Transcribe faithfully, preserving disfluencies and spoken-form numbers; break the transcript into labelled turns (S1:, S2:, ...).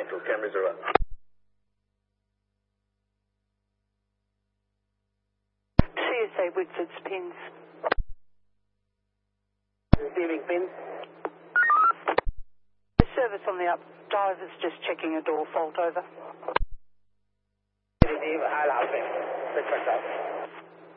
S1: to Cambridge River.
S2: C S A Whitford's pins.
S1: Receiving pins.
S2: The service on the up. Diver's just checking a door fault over.
S1: Receive high loud. Breakfast out.